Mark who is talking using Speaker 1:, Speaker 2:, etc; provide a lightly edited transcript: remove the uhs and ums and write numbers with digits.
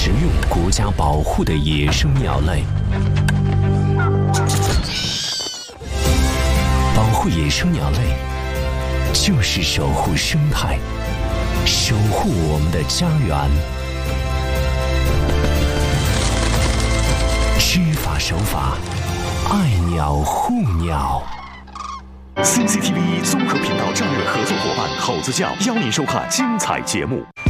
Speaker 1: 食用国家保护的野生鸟类。保护野生鸟类，就是守护生态，守护我们的家园。知法守法，爱鸟护鸟。
Speaker 2: CCTV 综合频道战略合作伙伴猴子教邀您收看精彩节目。